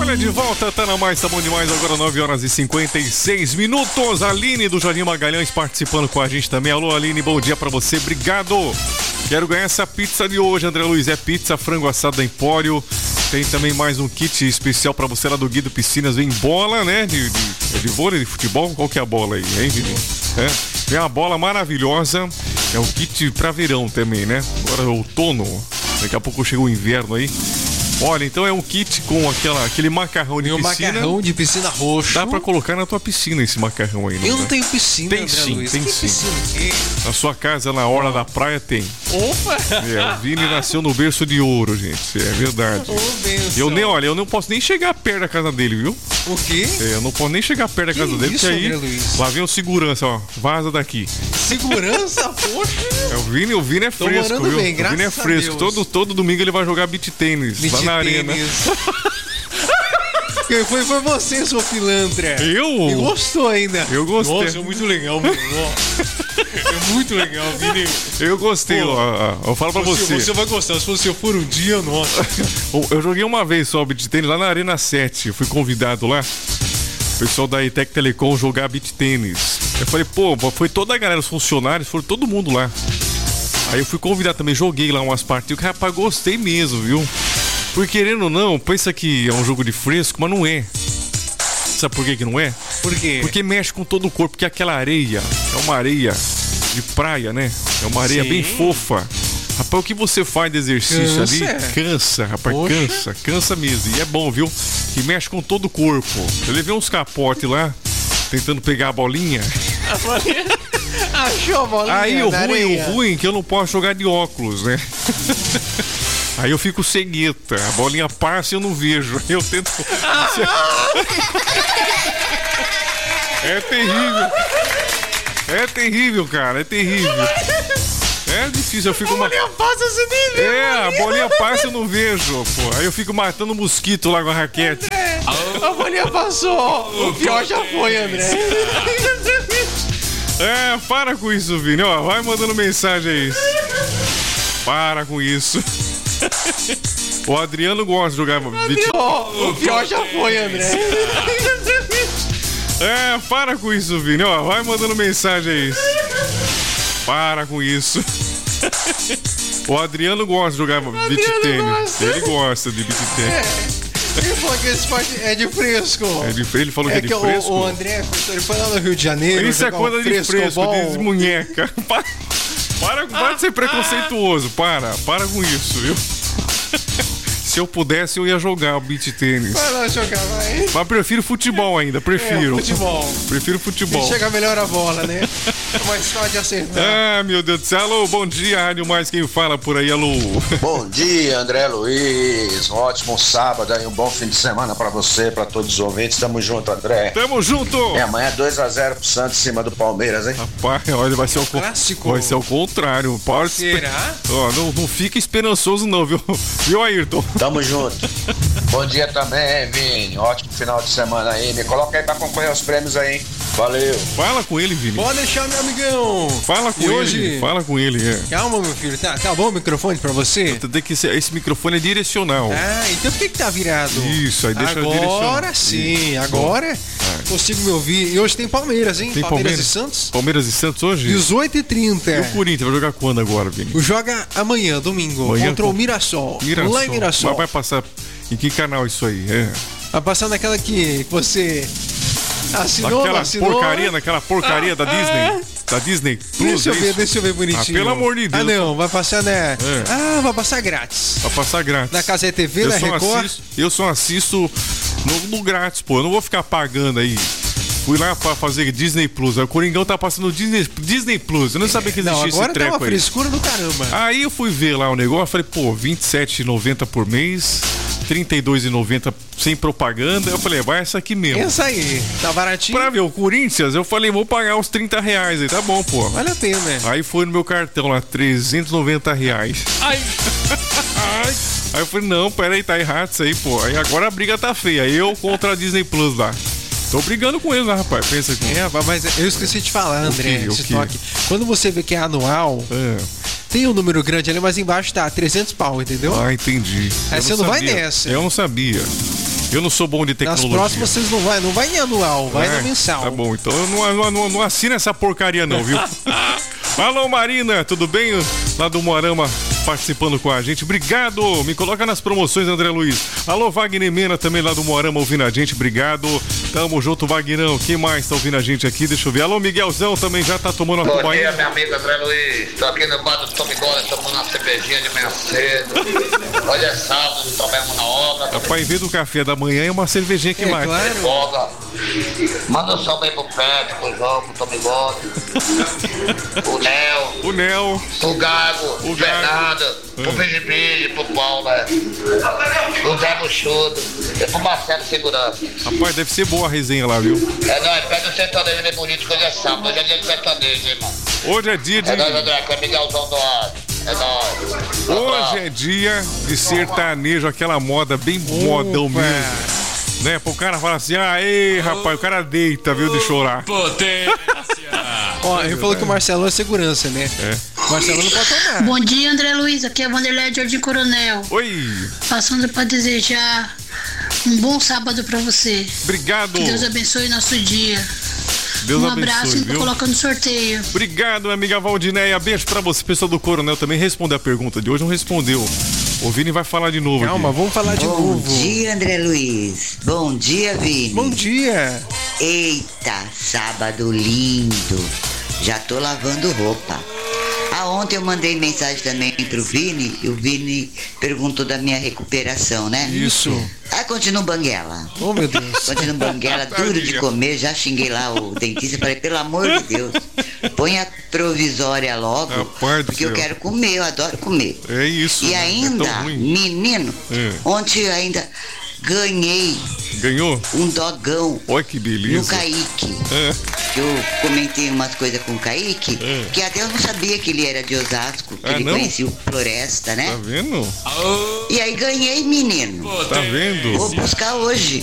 Olha, de volta, tá na mais, tá bom demais. Agora 9 horas e 56 minutos. Aline do Jardim Magalhães participando com a gente também. Alô, Aline, bom dia pra você, obrigado. Quero ganhar essa pizza de hoje, André Luiz. É pizza, frango assado da Empório. Tem também mais um kit especial pra você lá do Guido Piscinas. Vem bola, né? De vôlei, de futebol. Qual que é a bola aí, hein, Vini? Vem uma bola maravilhosa. É um kit pra verão também, né? Agora é outono. Daqui a pouco chega o inverno aí. Olha, então é um kit com aquele macarrão de piscina. Macarrão de piscina roxo. Dá pra colocar na tua piscina esse macarrão aí, Eu não tenho piscina, tem André sim, Luiz. tem sim. Piscina? Na sua casa, na orla da praia, tem. Opa! O Vini nasceu no berço de ouro, gente. É verdade. Eu não posso nem chegar perto da casa dele, viu? O quê? Eu não posso nem chegar perto da casa dele, isso, porque aí André Luiz? lá vem o segurança, ó. Vaza daqui. Segurança, poxa! O Vini é fresco, viu? Bem, o Vini é fresco. Todo domingo ele vai jogar beach tênis lá na arena. Foi você, seu pilantra. Eu? E gostou ainda. Eu gostei. Nossa, é muito legal, mano. É muito legal, Vini. Eu gostei, ó. Eu falo pra você. Você vai gostar, se você for um dia, nossa. Eu joguei uma vez só beach tênis lá na Arena 7. Eu fui convidado lá. O pessoal da ETEC Telecom jogar beach tênis. Eu falei, pô, foi toda a galera, os funcionários, foram todo mundo lá. Aí eu fui convidado também, joguei lá umas partidas. Rapaz, gostei mesmo, viu? Porque querendo ou não, pensa que é um jogo de fresco, mas não é. Sabe por que não é? Por quê? Porque mexe com todo o corpo, porque aquela areia é uma areia de praia, né? É uma areia bem fofa. Rapaz, o que você faz de exercício ali, cansa, rapaz, cansa mesmo. E é bom, viu? Que mexe com todo o corpo. Eu levei uns capotes lá, tentando pegar a bolinha. A bolinha? Achou a bolinha? Aí o ruim é que eu não posso jogar de óculos, né? Aí eu fico cegueta, a bolinha passa e eu não vejo. Eu tento. É terrível. É terrível, cara, é terrível. É difícil, eu fico. A bolinha passa, você nem vê. A bolinha passa e eu não vejo, pô. Aí eu fico matando mosquito lá com a raquete. André, a bolinha passou. O pior já foi, André. Para com isso, Vini. Ó, vai mandando mensagem aí. Para com isso. O Adriano gosta de jogar. O pior já foi, André. Para com isso, Vini. Ó, vai mandando mensagem aí. Para com isso. O Adriano gosta de jogar beach tênis. Ele gosta de beach tênis. Ele falou que esse esporte é de fresco. Ele falou que é de fresco? O André, ele foi lá no Rio de Janeiro. Isso é coisa de fresco, de munheca. Para de ser preconceituoso. Para com isso, viu? Se eu pudesse, eu ia jogar o beach tênis. Vai lá jogar, vai. Mas prefiro futebol ainda, prefiro. Futebol. Prefiro futebol. Chega melhor a bola, né? É mais fácil de acertar. Meu Deus do céu. Alô, bom dia, Rádio Mais, quem fala por aí, alô. Bom dia, André Luiz. Um ótimo sábado e um bom fim de semana pra você, pra todos os ouvintes. Tamo junto, André. Tamo junto. Amanhã 2-0 pro Santos em cima do Palmeiras, hein? Rapaz, olha, vai ser o clássico. Vai ser o contrário. Será? Ó, não fica esperançoso não, viu? Viu, Ayrton? Tamo junto. Bom dia também, Vini. Ótimo final de semana aí. Me coloca aí pra concorrer aos prêmios aí, hein? Valeu. Fala com ele, Vini. Pode deixar, meu amigão. Fala com ele. Fala com ele, Calma, meu filho. Tá bom o microfone pra você? Tem que ser, esse microfone é direcional. Então por que tá virado? Isso, aí deixa direcional. Agora sim, agora consigo me ouvir. E hoje tem Palmeiras, hein? Tem Palmeiras e Santos. Palmeiras e Santos hoje? 18h30. E o Corinthians vai jogar quando agora, Vini? Joga amanhã, domingo, contra o Mirassol. Lá em Mirassol. Mas vai passar em que canal isso aí? Vai passar naquela que você assinou. Naquela porcaria da Disney. Da Disney Plus. Deixa eu ver bonitinho. Pelo amor de Deus. Não, vai passar, né? Vai passar grátis. Vai passar grátis. Na Casa TV, na Record. Eu só assisto no grátis, pô. Eu não vou ficar pagando aí. Fui lá pra fazer Disney Plus. O Coringão tá passando Disney Plus. Eu não sabia que existia esse treco aí. Agora tá uma frescura do caramba. Aí eu fui ver lá o negócio. Falei, pô, R$27,90 por mês. R$32,90 sem propaganda. Eu falei, vai essa aqui mesmo. Essa aí, tá baratinho. Pra ver o Corinthians, eu falei, vou pagar uns R$30 aí. Tá bom, pô. Vale a pena, né? Aí foi no meu cartão lá, R$390. Ai. Aí eu falei, não, peraí, tá errado isso aí, pô. Aí agora a briga tá feia. Eu contra a Disney Plus lá. Tô brigando com eles lá, rapaz. Pensa que... mas eu esqueci de falar, André. Toque. Quando você vê que é anual, tem um número grande ali, mas embaixo tá 300 pau, entendeu? Entendi. Aí você não vai nessa. Eu não sabia. Eu não sou bom de tecnologia. Nas próximas vocês não vai em anual, vai no mensal. Tá bom, então eu não assino essa porcaria não, viu? Alô, Marina, tudo bem? Lá do Moarama participando com a gente. Obrigado. Me coloca nas promoções, André Luiz. Alô, Wagner Mena, também lá do Moarama ouvindo a gente. Obrigado. Tamo junto, Vagnão. Quem mais tá ouvindo a gente aqui? Deixa eu ver. Alô, Miguelzão também já tá tomando uma Bom dia, meu amigo André Luiz. Tô aqui no bar do Tomigólia tomando uma cervejinha de manhã cedo. Hoje é sábado, trabalhamos na obra. Rapaz, em vez do café da manhã é uma cervejinha que mais. Claro. Manda um salve aí pro Pepe, pro João, pro Tomigólia. O Nel. O Gago. O Fernando. Pro Beijo, pro Paulo, né? O Zé Buchudo. E pro Marcelo Segurança. Rapaz, deve ser boa a resenha lá, viu? É nóis, pega o sertanejo ali bonito, que hoje é sábado. Hoje é dia de sertanejo, hein, mano? Hoje é dia de... É nóis, André, que é Miguelzão do ar. É nóis. Hoje é dia de sertanejo, aquela moda bem modão mesmo. Né, pro cara falar assim, ei, rapaz, o cara deita, viu, de chorar. Potência! Ó, ele falou que o Marcelo é segurança, né? O Marcelo não pode tomar. Bom dia, André Luiz, aqui é Vanderlei de Jardim Coronel. Oi! Passando pra desejar um bom sábado pra você. Obrigado! Que Deus abençoe nosso dia. Deus abençoe, abraço e viu? Coloca no sorteio. Obrigado, minha amiga Valdineia. Beijo pra você. Pessoal do Coronel também responde a pergunta de hoje, não respondeu. O Vini vai falar de novo. Calma, vamos falar de novo. Bom dia, André Luiz. Bom dia, Vini. Bom dia. Eita, sábado lindo. Já tô lavando roupa. Ontem eu mandei mensagem também pro Vini e o Vini perguntou da minha recuperação, né? Isso. Continuo banguela. Oh, meu Deus. Continuo banguela, duro de comer. Já xinguei lá o dentista. Falei, pelo amor de Deus, põe a provisória logo, porque eu quero comer, eu adoro comer. É isso. E ainda, menino, ontem eu ainda ganhei. Ganhou? Um dogão. Olha que beleza. No Kaique. Eu comentei umas coisas com o Kaique, que até eu não sabia que ele era de Osasco, que ele conhecia o Floresta, né? Tá vendo? E aí ganhei, menino. Tá vendo? Vou buscar hoje.